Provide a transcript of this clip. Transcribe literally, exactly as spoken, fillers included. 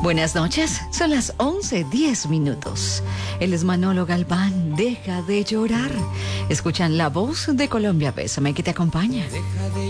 Buenas noches, son las once diez minutos. Él es Manolo Galván, deja de llorar. Escuchan La Voz de Colombia, Bésame, que te acompaña.